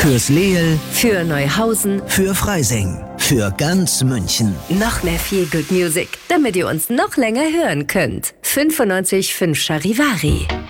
Fürs Leel, für Neuhausen, für Freising, für ganz München. noch mehr viel Good Music, damit ihr uns noch länger hören könnt. 95,5 Charivari.